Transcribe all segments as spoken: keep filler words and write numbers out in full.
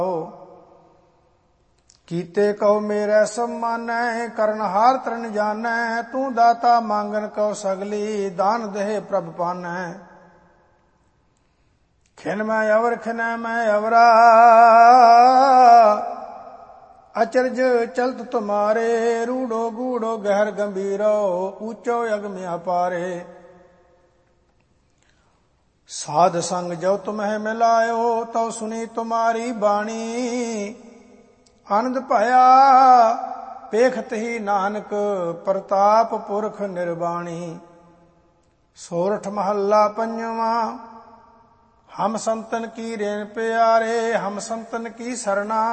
कीते कहो मेरे सब मानै, करनहार तरण जानै। तू दाता मांगन कहो सगली, दान देह प्रभ पानै। खिन मैं अवर खिनै मैं अवरा, अचरज चलत तुम्हारे। रूढ़ो गूढ़ो गहर गंभीरो, ऊंचो अगम अपारे। साध संग जो तुम्हें मिलायो, तो सुनी तुम्हारी बाणी। आनंद भया पेखत ही नानक, प्रताप पुरख निर्वाणी। सोरठ महल्ला पंजवा, हम संतन की रेन प्यारे। हम संतन की सरना,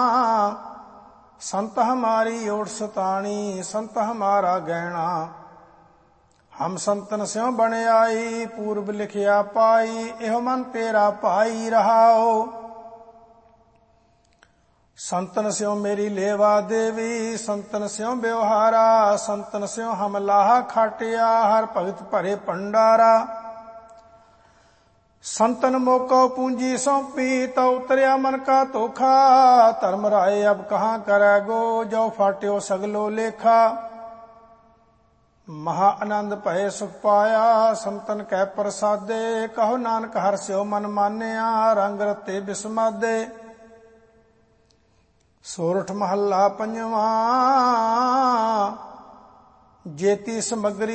संत हमारी ओट सताणी। संत हमारा गहना, हम संतन स्यों बन आई। पूर्व लिखिया पाई, एहो मन तेरा पाई रहाओ। संतन स्यों मेरी लेवा देवी, संतन स्यों व्यवहारा। संतन स्यों हम लाहा खाटिया, हर भगत भरे भंडारा। संतन मोको पूंजी सौंपी, तो उतरिया मन का तोखा। धर्म राय अब कहाँ करेगो, जो फाट्यो सगलो लेखा। महा आनंद भय सुख पाया, संतन कह प्रसादे। कहो नानक हर स्यो मन मानिया, रंग रते बिस्मादे। सोरठ महल्ला पंजवा, जेती समगरी